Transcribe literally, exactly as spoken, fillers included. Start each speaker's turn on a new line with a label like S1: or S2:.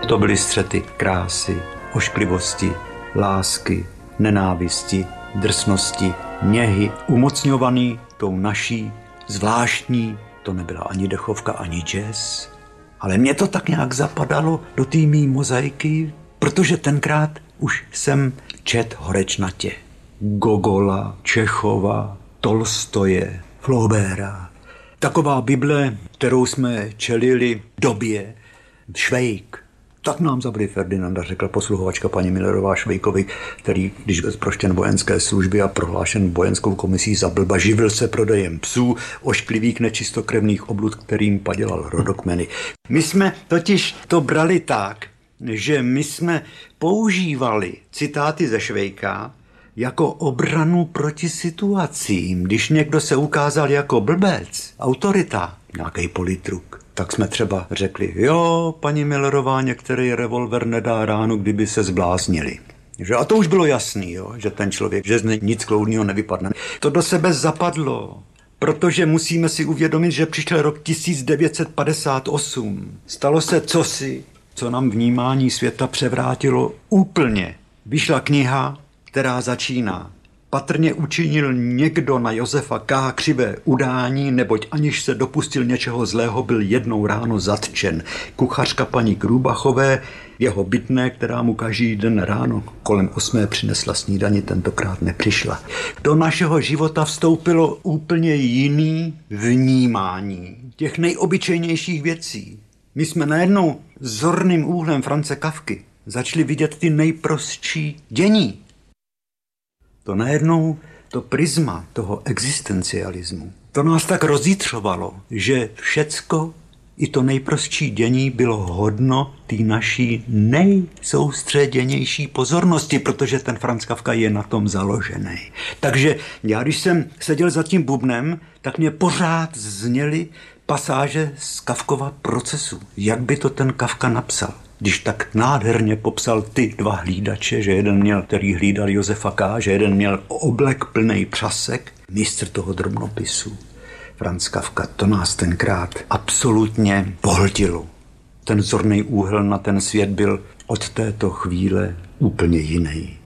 S1: To byly střety krásy, ošklivosti, lásky, nenávisti, drsnosti, něhy, umocňovaný tou naší zvláštní, to nebyla ani dechovka, ani jazz, ale mě to tak nějak zapadalo do té mý mozaiky, protože tenkrát už jsem čet horečnatě. Gogola, Čechova, Tolstoje, Flaubera. Taková Bible, kterou jsme čelili době, Švejk. Tak nám zabili Ferdinanda, řekla posluhovačka paní Millerová Švejkovi, který, když byl zproštěn vojenské služby a prohlášen vojenskou komisí za blba, živil se prodejem psů, ošklivých nečistokrevných oblud, kterým padělal rodokmeny. My jsme totiž to brali tak, že my jsme používali citáty ze Švejka jako obranu proti situacím. Když někdo se ukázal jako blbec, autorita, nějaký politruk, tak jsme třeba řekli, jo, paní Millerová, některý revolver nedá ránu, kdyby se zbláznili. Že? A to už bylo jasný, jo? Že ten člověk, že z něj nic kloudného nevypadne. To do sebe zapadlo, protože musíme si uvědomit, že přišel rok tisíc devět set padesát osm. Stalo se cosi, co nám vnímání světa převrátilo úplně. Vyšla kniha, která začíná. Patrně učinil někdo na Josefa K. křivé udání, neboť aniž se dopustil něčeho zlého, byl jednou ráno zatčen. Kuchařka paní Krůbachové, jeho bytné, která mu každý den ráno kolem osmé přinesla snídani, tentokrát nepřišla. Do našeho života vstoupilo úplně jiný vnímání těch nejobyčejnějších věcí. My jsme najednou zorným úhlem Franze Kafky začali vidět ty nejprostší dění. To najednou, to prisma toho existencialismu, to nás tak rozjitřovalo, že všecko, i to nejprostší dění bylo hodno té naší nejsoustředěnější pozornosti, protože ten Franz Kafka je na tom založený. Takže já, když jsem seděl za tím bubnem, tak mě pořád zněly pasáže z Kafkova Procesu. Jak by to ten Kafka napsal? Když tak nádherně popsal ty dva hlídače, že jeden měl, který hlídal Josefa K., že jeden měl oblek plnej přasek, mistr toho drobnopisu. Franz Kafka, to nás tenkrát absolutně pohltilo. Ten zorný úhel na ten svět byl od této chvíle úplně jiný.